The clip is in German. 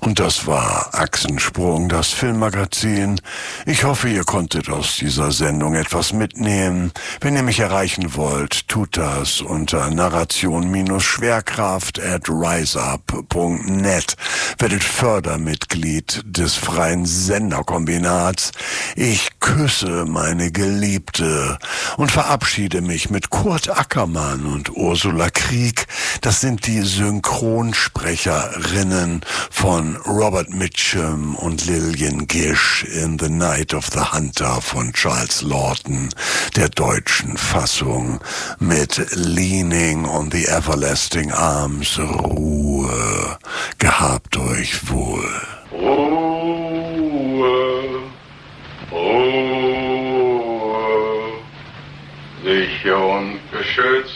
Und das war Achsensprung, das Filmmagazin. Ich hoffe, ihr konntet aus dieser Sendung etwas mitnehmen. Wenn ihr mich erreichen wollt, tut das unter narration-schwerkraft@riseup.net. Werdet Fördermitglied des freien Senderkombinats. Ich küsse meine Geliebte und verabschiede mich mit Kurt Ackermann und Ursula Krieg. Das sind die Synchronsprecherinnen von Robert Mitchum und Lillian Gish in The Night of the Hunter von Charles Laughton, der deutschen Fassung mit Leaning on the Everlasting Arms. Ruhe, gehabt euch wohl. Ruhe, Ruhe, sicher und geschützt.